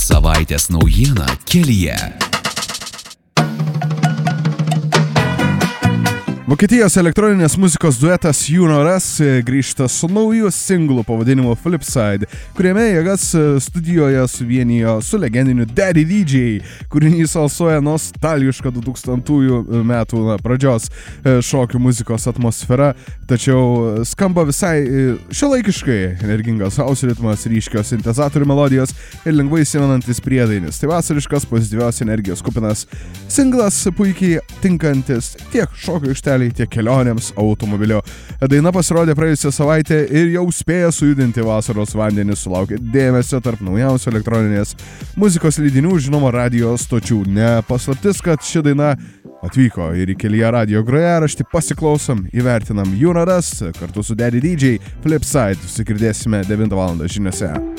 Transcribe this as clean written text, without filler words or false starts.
Savaitės naujiena kelyje. Vokietijos elektroninės muzikos duetas Junoras grįžta su nauju singlu pavadinimu Flipside, kuriame jėgas studijoje suvienijo su legendiniu Daddy DJ. Kūrinys alsuoja nostalgišką 2000 metų pradžios šokių muzikos atmosfera, tačiau skamba visai šiuolaikiškai, energingas house ritmas, ryškios sintezatorių melodijos ir lengvai įsimenantis priedainis. Tai vasariškas, pozityvios energijos kupinas singlas, puikiai tinkantis tiek šokio aikštelėje, tiek kelionėms automobiliu. Daina pasirodė praėjusią savaitę ir jau spėjo sujudinti vasaros vandenį, sulaukė dėmesio tarp naujausių elektroninės muzikos leidinių, žinoma, radio stočių. Ne paslaptis, kad ši daina atvyko ir į kelyje radio grojaraštį. Pasiklausom, įvertinam Junoras kartu su Daddy DJ Flipside. Susigirdėsime 9 val. Žiniose.